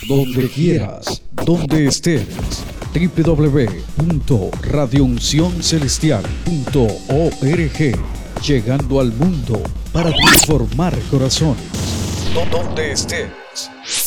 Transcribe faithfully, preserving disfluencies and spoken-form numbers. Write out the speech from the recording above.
donde quieras, donde estés. doble u doble u doble u punto radio unción celestial punto org, llegando al mundo para transformar corazones. Donde estés.